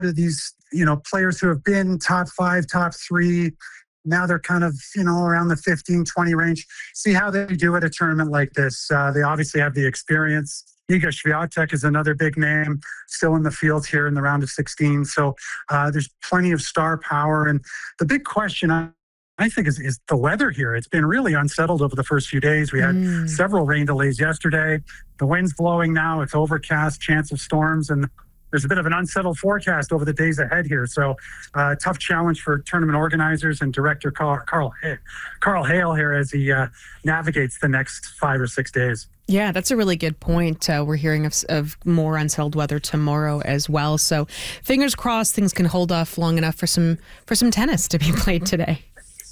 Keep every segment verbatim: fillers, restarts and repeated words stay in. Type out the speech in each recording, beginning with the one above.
of these, you know, players who have been top five, top three. Now they're kind of, you know, around the fifteen, twenty range. See how they do at a tournament like this. Uh, they obviously have the experience. Iga Swiatek is another big name still in the field here in the round of sixteen. So uh, there's plenty of star power. And the big question, I, I think, is, is the weather here. It's been really unsettled over the first few days. We had mm. several rain delays yesterday. The wind's blowing now. It's overcast, chance of storms. And there's a bit of an unsettled forecast over the days ahead here. So uh, tough challenge for tournament organizers and director Carl, Carl, Carl Hale here as he uh, navigates the next five or six days. Yeah, that's a really good point. Uh, we're hearing of, of more unsettled weather tomorrow as well. So fingers crossed things can hold off long enough for some for some tennis to be played today.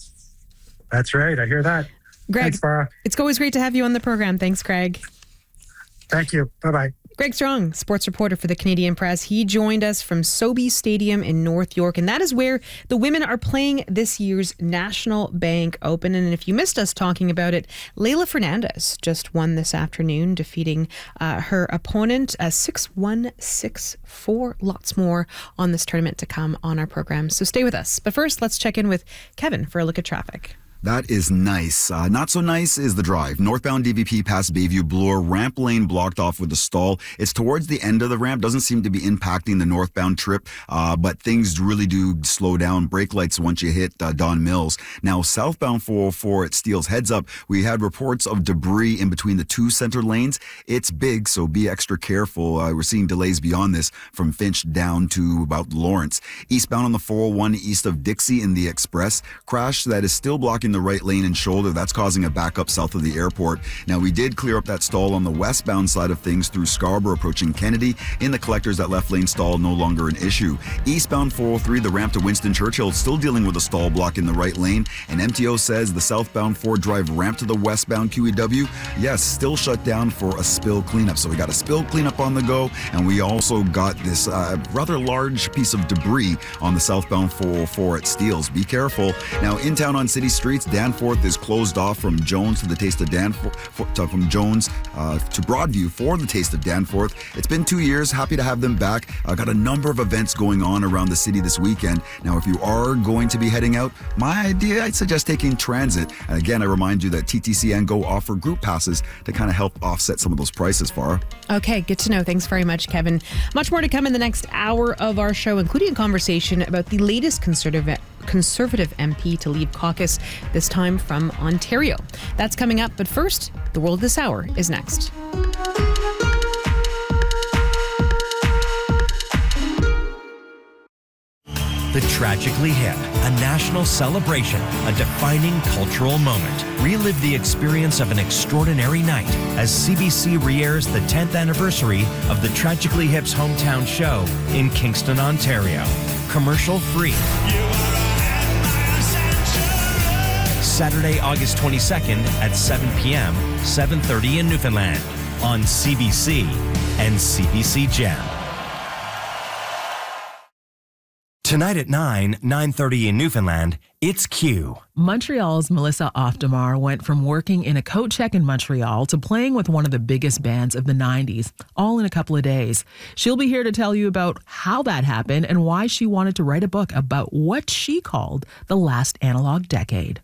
That's right. I hear that. Greg, thanks, Farah. It's always great to have you on the program. Thanks, Greg. Thank you. Bye-bye. Greg Strong, sports reporter for the Canadian Press. He joined us from Sobeys Stadium in North York, and that is where the women are playing this year's National Bank Open. And if you missed us talking about it, Leylah Fernandez just won this afternoon, defeating uh, her opponent uh, six one, six four. Lots more on this tournament to come on our program, so stay with us. But first, let's check in with Kevin for a look at traffic. That is nice. Uh, not so nice is the drive. Northbound D V P past Bayview Bloor, ramp lane blocked off with a stall. It's towards the end of the ramp. Doesn't seem to be impacting the northbound trip, uh, but things really do slow down. Brake lights once you hit uh, Don Mills. Now, southbound four oh four at Steeles. Heads up, we had reports of debris in between the two center lanes. It's big, so be extra careful. Uh, we're seeing delays beyond this from Finch down to about Lawrence. Eastbound on the four oh one east of Dixie in the Express. Crash that is still blocking the right lane and shoulder. That's causing a backup south of the airport. Now, we did clear up that stall on the westbound side of things through Scarborough approaching Kennedy. In the collectors, that left lane stall no longer an issue. Eastbound four oh three, the ramp to Winston Churchill, still dealing with a stall block in the right lane. And M T O says the southbound Ford Drive ramp to the westbound Q E W, yes, still shut down for a spill cleanup. So we got a spill cleanup on the go, and we also got this uh, rather large piece of debris on the southbound four oh four at Steeles. Be careful. Now, in town on city streets, Danforth is closed off from Jones to the Taste of Danforth, from Jones uh, to Broadview for the Taste of Danforth. It's been two years. Happy to have them back. Uh, got a number of events going on around the city this weekend. Now, if you are going to be heading out, my idea, I'd suggest taking transit. And again, I remind you that T T C and Go offer group passes to kind of help offset some of those prices, Farah. Okay, good to know. Thanks very much, Kevin. Much more to come in the next hour of our show, including a conversation about the latest conservative Conservative M P to leave caucus, this time from Ontario. That's coming up, but first, the World This Hour is next. The Tragically Hip, a national celebration, a defining cultural moment. Relive the experience of an extraordinary night as C B C re-airs the tenth anniversary of the Tragically Hip's hometown show in Kingston, Ontario. Commercial free. Saturday, August twenty-second at seven p.m., seven thirty in Newfoundland on C B C and C B C Gem. Tonight at nine, nine thirty in Newfoundland, it's Q. Montreal's Melissa Oftamar went from working in a coat check in Montreal to playing with one of the biggest bands of the nineties, all in a couple of days. She'll be here to tell you about how that happened and why she wanted to write a book about what she called the last analog decade.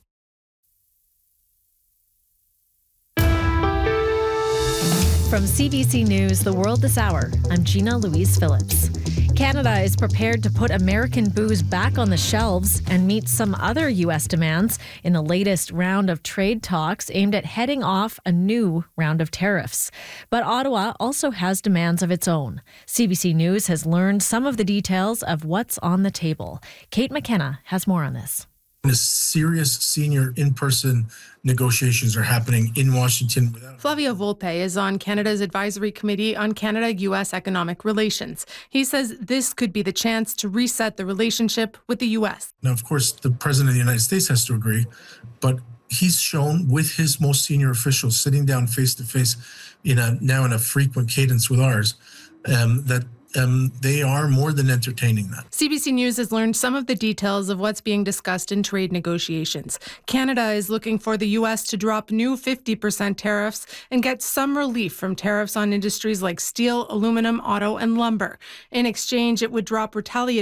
From C B C News, The World This Hour, I'm Gina Louise Phillips. Canada is prepared to put American booze back on the shelves and meet some other U S demands in the latest round of trade talks aimed at heading off a new round of tariffs. But Ottawa also has demands of its own. C B C News has learned some of the details of what's on the table. Kate McKenna has more on this. Serious senior in-person negotiations are happening in Washington. Flavio Volpe is on Canada's Advisory Committee on Canada-U S Economic Relations. He says this could be the chance to reset the relationship with the U S. Now, of course, the President of the United States has to agree, but he's shown with his most senior officials sitting down face-to-face in a now in a frequent cadence with ours, um, that Um, they are more than entertaining that. C B C News has learned some of the details of what's being discussed in trade negotiations. Canada is looking for the U S to drop new fifty percent tariffs and get some relief from tariffs on industries like steel, aluminum, auto, and lumber. In exchange, it would drop retaliatory